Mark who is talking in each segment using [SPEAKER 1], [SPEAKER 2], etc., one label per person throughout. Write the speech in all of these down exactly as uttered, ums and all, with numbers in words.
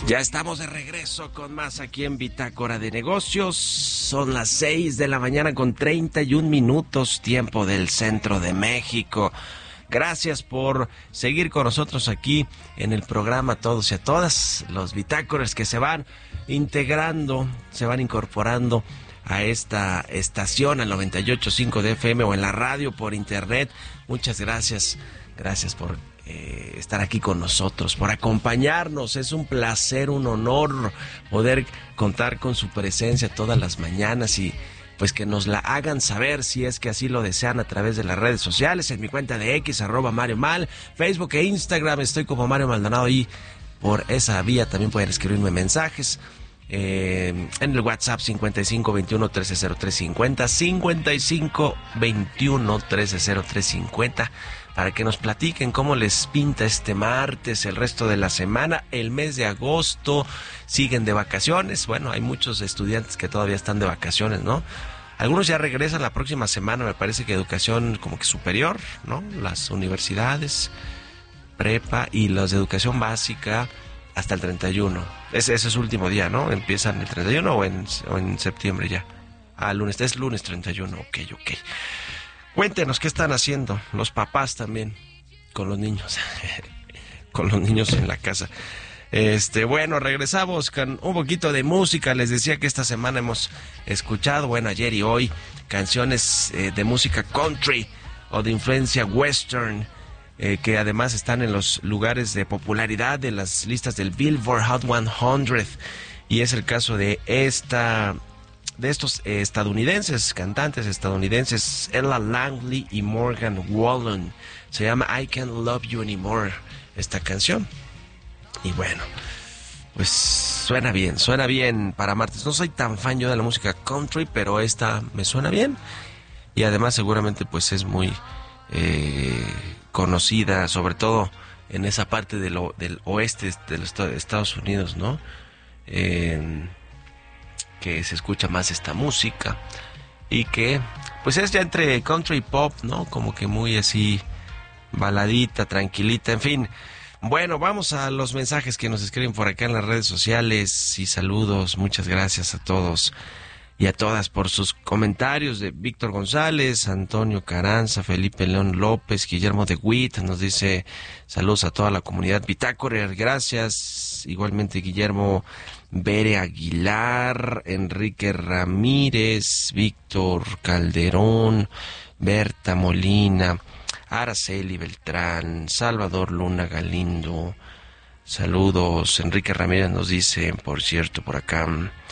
[SPEAKER 1] Ya estamos de regreso con más aquí en Bitácora de Negocios. Son las seis de la mañana con treinta y un minutos, tiempo del centro de México. Gracias por seguir con nosotros aquí en el programa, todos y a todas los bitácoras que se van integrando, se van incorporando a esta estación, al noventa y ocho punto cinco de F M o en la radio por internet. Muchas gracias, gracias por eh, estar aquí con nosotros, por acompañarnos. Es un placer, un honor poder contar con su presencia todas las mañanas y pues que nos la hagan saber si es que así lo desean a través de las redes sociales, en mi cuenta de X, arroba Mario Mal, Facebook e Instagram, estoy como Mario Maldonado y por esa vía también pueden escribirme mensajes. Eh, en el WhatsApp cincuenta y cinco veintiuno trece cero tres cincuenta, cincuenta y cinco veintiuno trece cero tres cincuenta, para que nos platiquen cómo les pinta este martes, el resto de la semana, el mes de agosto. Siguen de vacaciones. Bueno, hay muchos estudiantes que todavía están de vacaciones, ¿no? Algunos ya regresan la próxima semana, me parece que educación como que superior, ¿no? Las universidades, prepa y las de educación básica hasta el treinta y uno. Ese, ese es su último día, ¿no? ¿Empiezan el treinta y uno o en, o en septiembre ya? Ah, lunes, es lunes treinta y uno, ok, ok. Cuéntenos qué están haciendo los papás también con los niños, con los niños en la casa. Este, bueno, regresamos con un poquito de música. Les decía que esta semana hemos escuchado, bueno, ayer y hoy, canciones eh, de música country o de influencia western, eh, que además están en los lugares de popularidad de las listas del Billboard Hot cien. Y es el caso de esta... de estos eh, estadounidenses, cantantes estadounidenses, Ella Langley y Morgan Wallen. Se llama I Can't Love You Anymore, esta canción. Y bueno, pues suena bien, suena bien para martes. No soy tan fan yo de la música country, pero esta me suena bien. Y además seguramente pues es muy eh, conocida, sobre todo en esa parte de lo, del oeste de los Estados Unidos, ¿no? Eh, que se escucha más esta música y que pues es ya entre country y pop, ¿no? Como que muy así baladita, tranquilita, en fin. Bueno, vamos a los mensajes que nos escriben por acá en las redes sociales y saludos. Muchas gracias a todos y a todas por sus comentarios. De Víctor González, Antonio Caranza, Felipe León López, Guillermo de Witt nos dice saludos a toda la comunidad Bitácora, gracias. Igualmente Guillermo Bere Aguilar, Enrique Ramírez, Víctor Calderón, Berta Molina, Araceli Beltrán, Salvador Luna Galindo. Saludos. Enrique Ramírez nos dice, por cierto, por acá,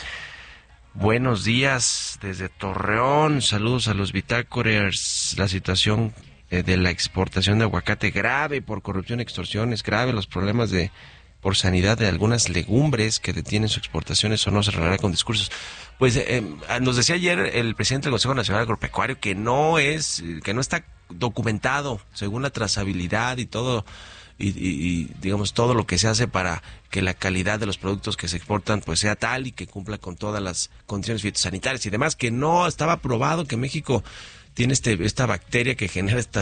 [SPEAKER 1] buenos días desde Torreón. Saludos a los Bitácorers. La situación eh, de la exportación de aguacate grave por corrupción y extorsión es grave. Los problemas de por sanidad de algunas legumbres que detienen su exportación, eso no se arreglará con discursos. Pues eh, nos decía ayer el presidente del Consejo Nacional Agropecuario que no es, que no está documentado según la trazabilidad y todo, y, y, y digamos todo lo que se hace para que la calidad de los productos que se exportan pues sea tal y que cumpla con todas las condiciones fitosanitarias y demás, que no estaba probado que México tiene este esta bacteria que genera esta